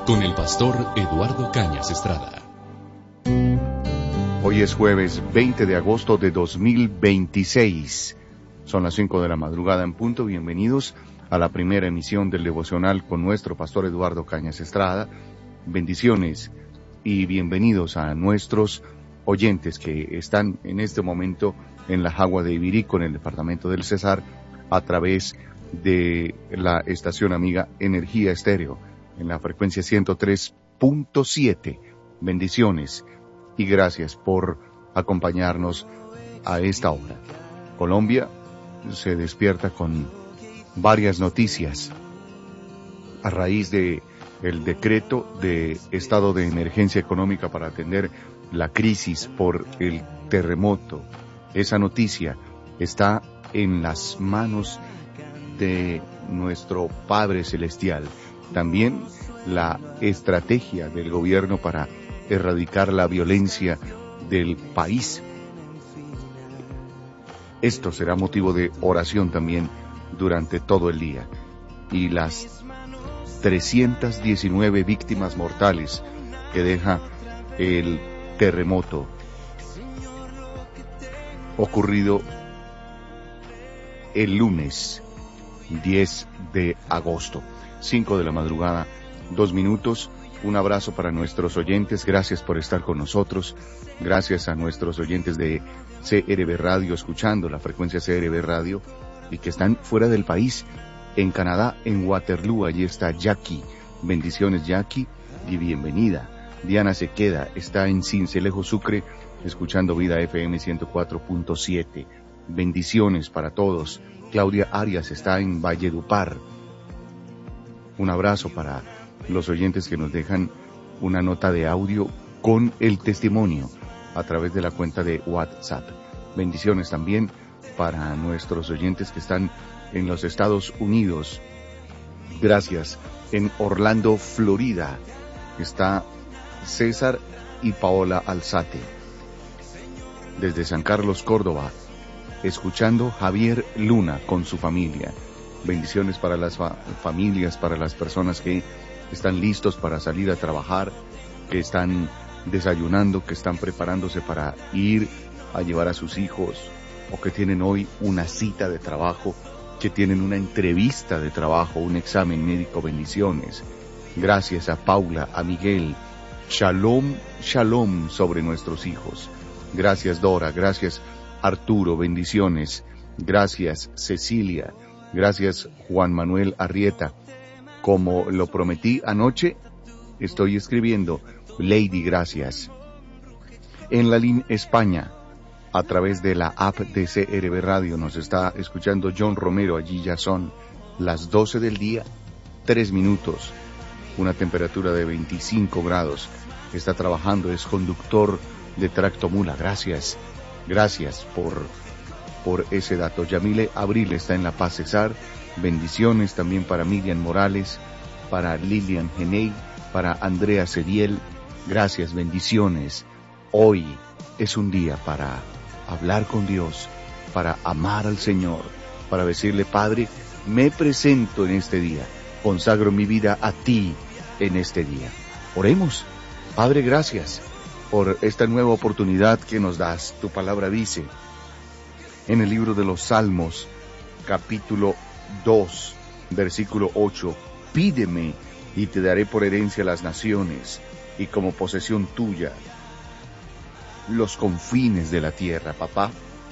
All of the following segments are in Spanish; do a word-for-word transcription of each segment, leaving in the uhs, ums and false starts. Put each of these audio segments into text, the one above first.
con el pastor Eduardo Cañas Estrada. Hoy es jueves veinte de agosto de dos mil veintiséis. Son las cinco de la madrugada en punto. Bienvenidos a la primera emisión del devocional con nuestro pastor Eduardo Cañas Estrada. Bendiciones y bienvenidos a nuestros oyentes que están en este momento en la Jagua de Ibirico, en el departamento del Cesar, a través de la estación amiga Energía Estéreo, en la frecuencia ciento tres punto siete. Bendiciones y gracias por acompañarnos a esta hora. Colombia se despierta con varias noticias a raíz de el decreto de estado de emergencia económica para atender la crisis por el terremoto. Esa noticia está en las manos de nuestro Padre Celestial. También la estrategia del gobierno para erradicar la violencia del país. Esto será motivo de oración también durante todo el día. Y las trescientas diecinueve víctimas mortales que deja el terremoto ocurrido el lunes diez de agosto. cinco de la madrugada, dos minutos. Un abrazo para nuestros oyentes. Gracias por estar con nosotros. Gracias a nuestros oyentes de C R B Radio, escuchando la frecuencia C R B Radio, y que están fuera del país, en Canadá, en Waterloo. Allí está Jackie. Bendiciones, Jackie, y bienvenida. Diana se queda, está en Sincelejo, Sucre, escuchando Vida F M ciento cuatro punto siete. Bendiciones para todos. Claudia Arias está en Valledupar. Un abrazo para los oyentes que nos dejan una nota de audio con el testimonio a través de la cuenta de WhatsApp. Bendiciones también para nuestros oyentes que están en los Estados Unidos. Gracias. En Orlando, Florida, está César y Paola Alzate. Desde San Carlos, Córdoba, escuchando Javier Luna con su familia. Bendiciones para las fa- familias, para las personas que están listos para salir a trabajar, que están desayunando, que están preparándose para ir a llevar a sus hijos, o que tienen hoy una cita de trabajo, que tienen una entrevista de trabajo, un examen médico. Bendiciones. Gracias a Paula, a Miguel. Shalom, shalom sobre nuestros hijos. Gracias, Dora. Gracias, Arturo. Bendiciones. Gracias, Cecilia. Gracias, Juan Manuel Arrieta. Como lo prometí anoche, estoy escribiendo Lady, gracias. En la línea España, a través de la app de C R B Radio, nos está escuchando John Romero. Allí ya son las doce del día, tres minutos. Una temperatura de veinticinco grados. Está trabajando, es conductor de tractomula. Gracias, gracias por, por ese dato. Yamile Abril está en La Paz, Cesar. Bendiciones también para Miriam Morales, para Lilian Genei, para Andrea Cediel. Gracias, bendiciones. Hoy es un día para hablar con Dios, para amar al Señor, para decirle: Padre, me presento en este día, consagro mi vida a ti en este día. Oremos. Padre, gracias por esta nueva oportunidad que nos das. Tu palabra dice en el libro de los Salmos, capítulo dos, versículo ocho: pídeme y te daré por herencia las naciones, y como posesión tuya los confines de la tierra. Papá,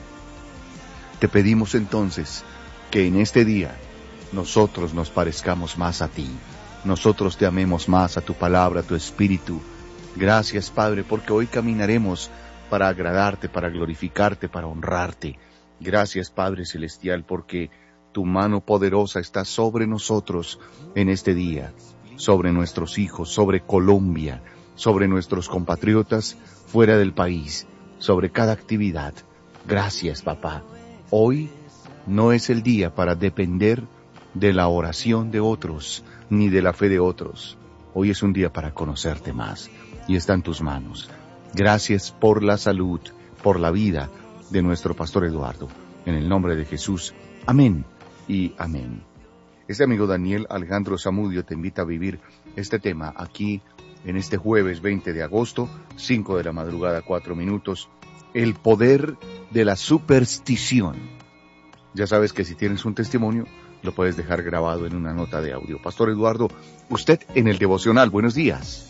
te pedimos entonces que en este día nosotros nos parezcamos más a ti, nosotros te amemos más, a tu palabra, a tu espíritu. Gracias, Padre, porque hoy caminaremos para agradarte, para glorificarte, para honrarte. Gracias, Padre Celestial, porque tu mano poderosa está sobre nosotros en este día, sobre nuestros hijos, sobre Colombia, sobre nuestros compatriotas fuera del país, sobre cada actividad. Gracias, papá. Hoy no es el día para depender de la oración de otros, ni de la fe de otros. Hoy es un día para conocerte más, y está en tus manos. Gracias por la salud, por la vida de nuestro pastor Eduardo. En el nombre de Jesús. Amén y amén. Este amigo Daniel Alejandro Zamudio te invita a vivir este tema aquí en este jueves veinte de agosto, cinco de la madrugada, cuatro minutos, el poder de la superstición. Ya sabes que si tienes un testimonio, lo puedes dejar grabado en una nota de audio. Pastor Eduardo, usted en el devocional, buenos días.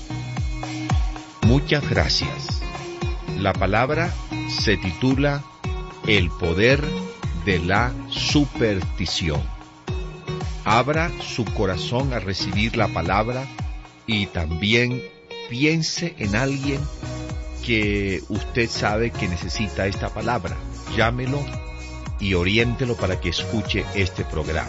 Muchas gracias. La palabra se titula El poder de la superstición. Abra su corazón a recibir la palabra y también piense en alguien que usted sabe que necesita esta palabra. Llámelo y oriéntelo para que escuche este programa.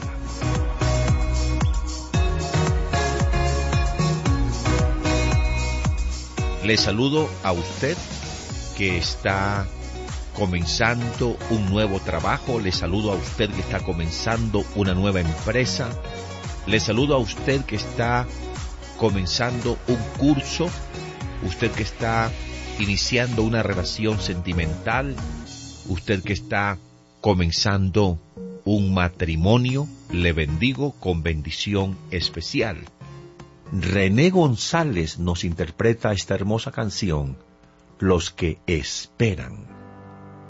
Le saludo a usted que está comenzando un nuevo trabajo. Le saludo a usted que está comenzando una nueva empresa. Le saludo a usted que está comenzando un curso. Usted que está iniciando una relación sentimental. Usted que está comenzando un matrimonio. Le bendigo con bendición especial. René González nos interpreta esta hermosa canción, Los que esperan.